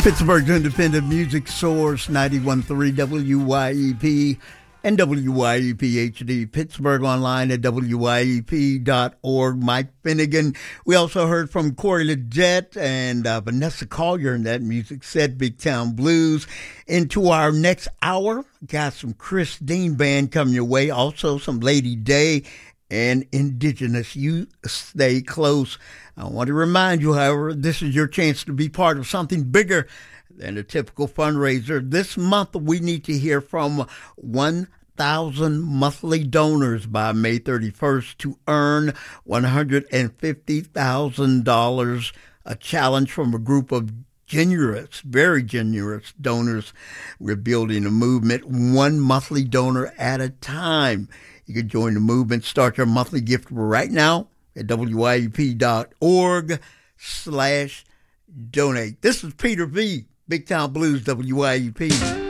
Pittsburgh's independent music source, 91.3 WYEP and WYEP HD. Pittsburgh online at WYEP.org. Mike Finnegan. We also heard from Corey Leggett and Vanessa Collier in that music set, Big Town Blues. Into our next hour, got some Chris Dean Band coming your way. Also some Lady Day and Indigenous. You stay close. I want to remind you, however, this is your chance to be part of something bigger than a typical fundraiser. This month, we need to hear from 1,000 monthly donors by May 31st to earn $150,000, a challenge from a group of generous, very generous donors. We're building a movement, one monthly donor at a time. You can join the movement. Start your monthly gift right now at WYEP.org/donate. This is Peter V., Big Town Blues, WYEP.